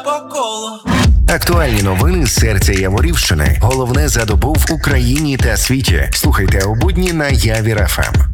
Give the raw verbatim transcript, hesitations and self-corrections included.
по колу. Актуальні новини з серця Яворівщини. Головне за добу в Україні та світі. Слухайте у будні на Явір еф ем.